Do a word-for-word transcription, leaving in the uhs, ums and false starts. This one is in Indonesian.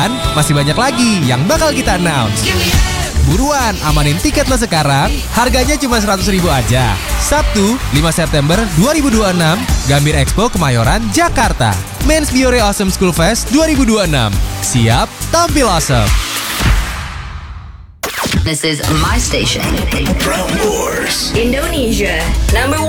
Dan masih banyak lagi yang bakal kita announce. Buruan amanin tiket lo sekarang, harganya cuma seratus ribu aja. Sabtu, lima September dua ribu dua puluh enam, Gambir Expo Kemayoran, Jakarta. Men's Biore Awesome School Fest dua ribu dua puluh enam. Siap tampil awesome. This is my station. Prambors. Indonesia, number one.